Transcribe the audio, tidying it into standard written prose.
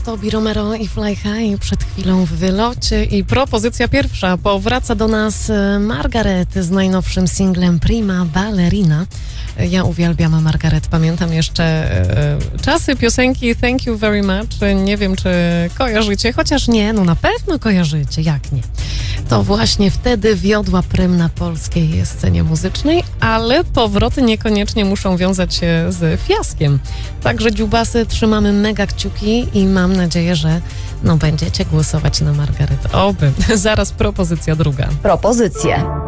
Tobi Romero i Fly High przed chwilą w wylocie i propozycja pierwsza. Powraca do nas Margaret z najnowszym singlem Prima Ballerina. Ja uwielbiam Margaret, pamiętam jeszcze czasy piosenki Thank You Very Much. Nie wiem, czy kojarzycie, chociaż nie, no na pewno kojarzycie, jak nie. To właśnie wtedy wiodła prym na polskiej scenie muzycznej, ale powroty niekoniecznie muszą wiązać się z fiaskiem. Także dziubasy, trzymamy mega kciuki i mam nadzieję, że będziecie głosować na Margaret. Oby. Zaraz propozycja druga. Propozycje.